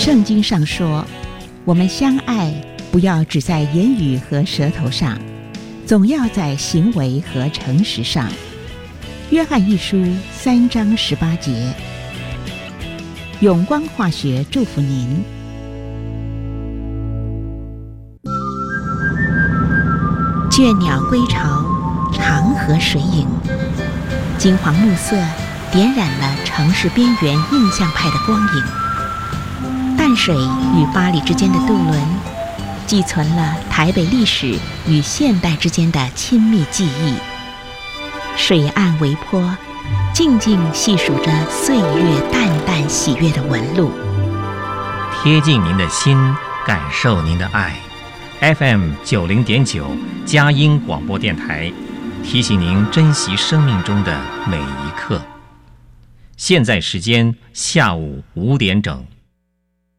圣经上说，我们相爱不要只在言语和舌头上，总要在行为和诚实上。约翰一书3章18节。永光化学祝福您。倦鸟归巢，长河水影，金黄暮色点染了城市边缘印象派的光影。淡水与八里之间的渡轮，寄存了台北历史与现代之间的亲密记忆。水岸微波，静静细数着岁月淡淡喜悦的纹路。 贴近您的心，感受您的爱。FM 90.9佳音广播电台，提醒您珍惜生命中的每一刻。现在时间下午5点整。